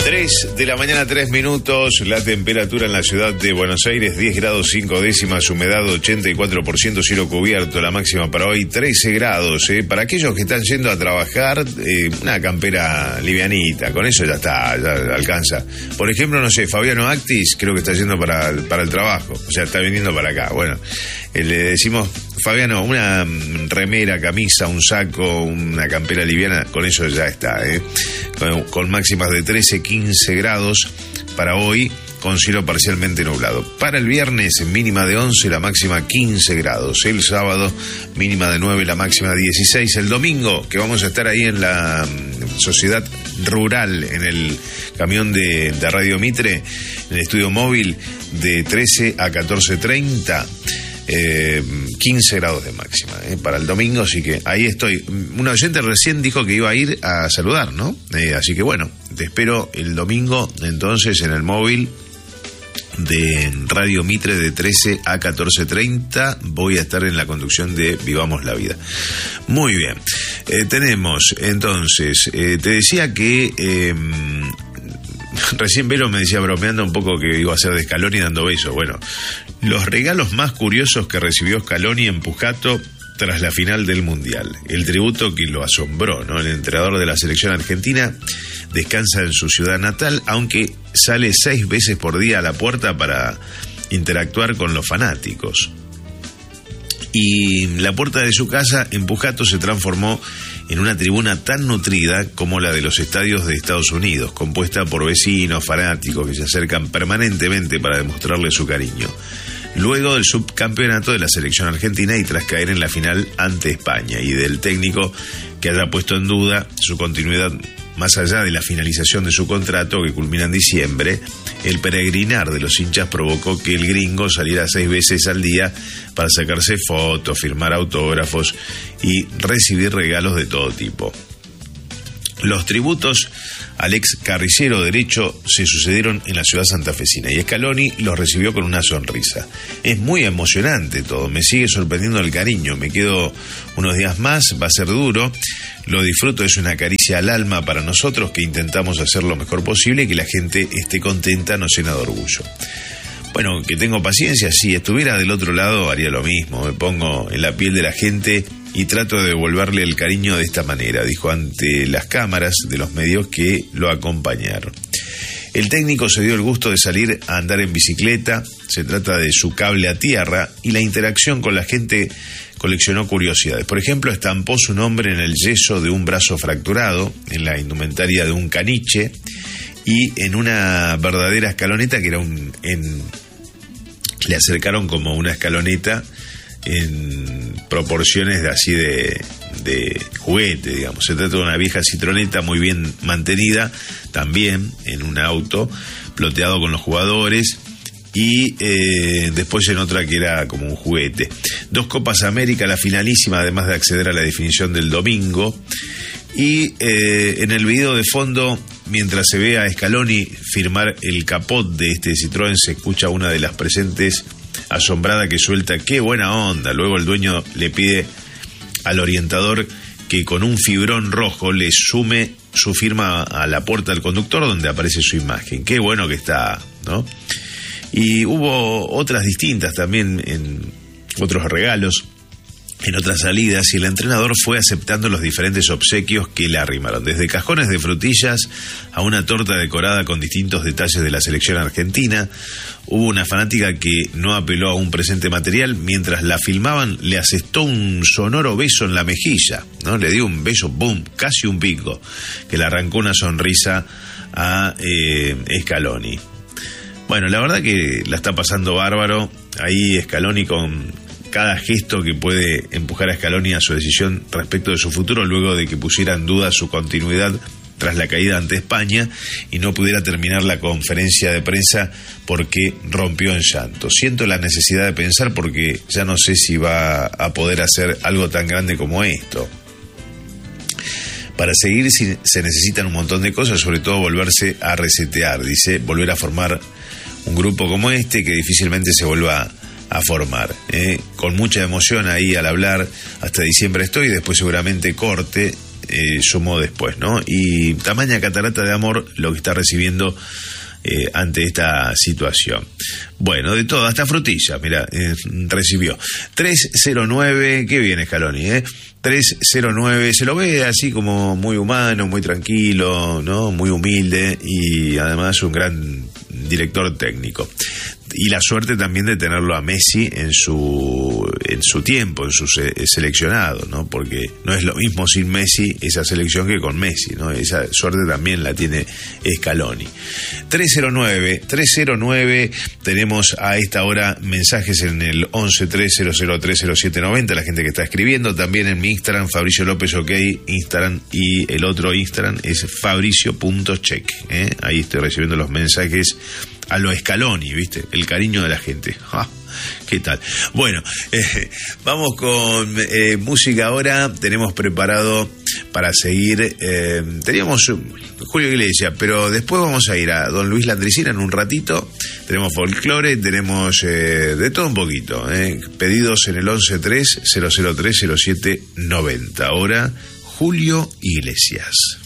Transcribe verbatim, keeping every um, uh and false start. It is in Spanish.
tres de la mañana, tres minutos, la temperatura en la ciudad de Buenos Aires, diez grados cinco décimas, humedad ochenta y cuatro por ciento, cielo cubierto, la máxima para hoy trece grados. ¿eh? Para aquellos que están yendo a trabajar, eh, una campera livianita, con eso ya está, ya alcanza. Por ejemplo, no sé, Fabiano Actis creo que está yendo para, para el trabajo, o sea, está viniendo para acá. Bueno, eh, le decimos, Fabiano, una remera, camisa, un saco, una campera liviana, con eso ya está, ¿eh? con, con máximas de trece, quince grados para hoy, con cielo parcialmente nublado. Para el viernes, mínima de once, la máxima quince grados. El sábado, mínima de nueve, la máxima dieciséis. El domingo, que vamos a estar ahí en la Sociedad Rural, en el camión de, de Radio Mitre, en el estudio móvil, de trece a catorce treinta. Eh, quince grados de máxima eh, para el domingo, así que ahí estoy. Un oyente recién dijo que iba a ir a saludar, ¿no? Eh, así que bueno, te espero el domingo entonces en el móvil de Radio Mitre de trece a catorce treinta. Voy a estar en la conducción de Vivamos la Vida. Muy bien, eh, tenemos entonces, eh, te decía que eh, recién Vero me decía bromeando un poco que iba a ser de Scaloni dando besos. Bueno, los regalos más curiosos que recibió Scaloni en Pujato tras la final del Mundial. El tributo que lo asombró, ¿no? El entrenador de la selección argentina descansa en su ciudad natal, aunque sale seis veces por día a la puerta para interactuar con los fanáticos. Y la puerta de su casa en Pujato se transformó en una tribuna tan nutrida como la de los estadios de Estados Unidos, compuesta por vecinos fanáticos que se acercan permanentemente para demostrarle su cariño. Luego del subcampeonato de la selección argentina y tras caer en la final ante España, y del técnico que haya puesto en duda su continuidad más allá de la finalización de su contrato que culmina en diciembre, el peregrinar de los hinchas provocó que el gringo saliera seis veces al día para sacarse fotos, firmar autógrafos y recibir regalos de todo tipo. Los tributos al ex carricero derecho se sucedieron en la ciudad santafesina y Scaloni los recibió con una sonrisa. Es muy emocionante todo, me sigue sorprendiendo el cariño, me quedo unos días más, va a ser duro, lo disfruto, es una caricia al alma para nosotros que intentamos hacer lo mejor posible y que la gente esté contenta nos llena de orgullo. Bueno, que tengo paciencia, si estuviera del otro lado haría lo mismo, me pongo en la piel de la gente y trato de devolverle el cariño de esta manera, dijo ante las cámaras de los medios que lo acompañaron. El técnico se dio el gusto de salir a andar en bicicleta, se trata de su cable a tierra, y la interacción con la gente coleccionó curiosidades. Por ejemplo, estampó su nombre en el yeso de un brazo fracturado, en la indumentaria de un caniche y en una verdadera escaloneta que era un... En, le acercaron como una escaloneta en proporciones de así de, de juguete, digamos. Se trata de una vieja citroneta muy bien mantenida, también en un auto, ploteado con los jugadores, y eh, después en otra que era como un juguete. Dos Copas América, la finalísima, además de acceder a la definición del domingo. Y eh, en el video de fondo, mientras se ve a Scaloni firmar el capot de este Citroën, se escucha una de las presentes asombrada que suelta: ¡qué buena onda! Luego el dueño le pide al orientador que con un fibrón rojo le sume su firma a la puerta del conductor donde aparece su imagen. ¡Qué bueno que está!, ¿no? Y hubo otras distintas también, en otros regalos, en otras salidas, y el entrenador fue aceptando los diferentes obsequios que le arrimaron, desde cajones de frutillas a una torta decorada con distintos detalles de la selección argentina. Hubo una fanática que no apeló a un presente material, mientras la filmaban le asestó un sonoro beso en la mejilla, ¿no? Le dio un beso, boom, casi un pico, que le arrancó una sonrisa a eh, Scaloni. Bueno, la verdad que la está pasando bárbaro ahí Scaloni, con cada gesto que puede empujar a Scaloni a su decisión respecto de su futuro, luego de que pusiera en duda su continuidad tras la caída ante España y no pudiera terminar la conferencia de prensa porque rompió en llanto. Siento la necesidad de pensar porque ya no sé si va a poder hacer algo tan grande como esto. Para seguir se necesitan un montón de cosas, sobre todo volverse a resetear, dice, volver a formar un grupo como este que difícilmente se vuelva a formar, ¿eh? Con mucha emoción ahí al hablar, hasta diciembre estoy, después seguramente corte, eh, sumó después, ¿no? Y tamaña catarata de amor lo que está recibiendo eh, ante esta situación. Bueno, de todo, hasta frutilla, mira, eh, recibió. tres cero nueve, qué bien Scaloni, ¿eh? tres cero nueve, se lo ve así como muy humano, muy tranquilo, ¿no? Muy humilde y además un gran director técnico. Y la suerte también de tenerlo a Messi en su en su tiempo, en su se, seleccionado, ¿no? Porque no es lo mismo sin Messi esa selección que con Messi, ¿no? Esa suerte también la tiene Scaloni. tres cero nueve, tres cero nueve, tenemos a esta hora mensajes en el once tres cero cero tres cero siete noventa, la gente que está escribiendo, también en mi Instagram, Fabricio López OK, Instagram, y el otro Instagram es fabricio punto check, ¿eh? Ahí estoy recibiendo los mensajes a lo Scaloni, ¿viste? El cariño de la gente. ¡Ah! ¿Qué tal? Bueno, eh, vamos con eh, música ahora. Tenemos preparado para seguir. Eh, teníamos Julio Iglesias, pero después vamos a ir a Don Luis Landricina en un ratito. Tenemos folclore, tenemos eh, de todo un poquito. Eh. Pedidos en el once tres cero cero tres cero siete noventa. Ahora, Julio Iglesias.